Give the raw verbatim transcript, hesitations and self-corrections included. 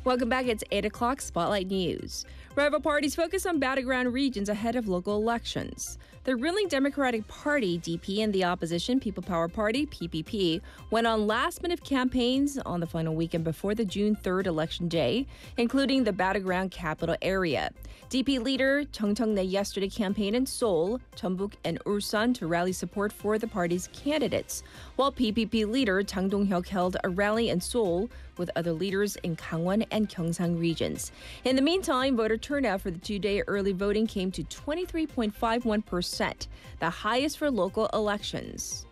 Welcome back. It's eight o'clock Spotlight News. Rival parties focus on battleground regions ahead of local elections. The ruling Democratic Party, D P, and the opposition People Power Party, P P P, went on last-minute campaigns on the final weekend before the June third election day, including the battleground capital area. D P leader Chung Cheong-nae yesterday campaigned in Seoul, Jeonbuk, and Ulsan to rally support for the party's candidates, while P P P leader Jang Dong-hyuk held a rally in Seoul with other leaders in Gangwon and Gyeongsang regions. In the meantime, voter turnout for the two-day early voting came to twenty-three point five one percent, the highest for local elections.